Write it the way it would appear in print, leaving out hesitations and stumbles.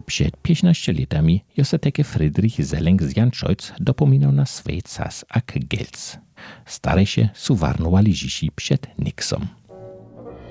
Przed 15 latami jo takie Friedrich Zelling-Janschojc dopominał na swej czas ak Gelc. Starejsze su warnowali dziś przed Nixom.